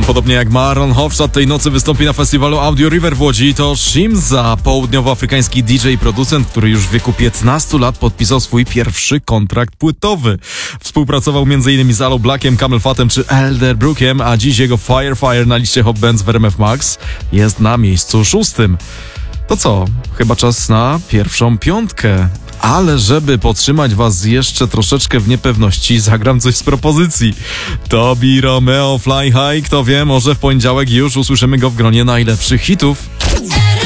Podobnie jak Marlon Hofstad tej nocy wystąpi na festiwalu Audio River w Łodzi, to Shimza, południowoafrykański DJ i producent, który już w wieku 15 lat podpisał swój pierwszy kontrakt płytowy. Współpracował m.in. z Aloe Blackiem, Camel Fatem czy Elderbrookiem, a dziś jego Fire na liście Hot Bands w RMF Max jest na miejscu 6. To co? Chyba czas na pierwszą piątkę. Ale żeby podtrzymać was jeszcze troszeczkę w niepewności, zagram coś z propozycji. Tobi Romeo Fly High, kto wie, może w poniedziałek już usłyszymy go w gronie najlepszych hitów.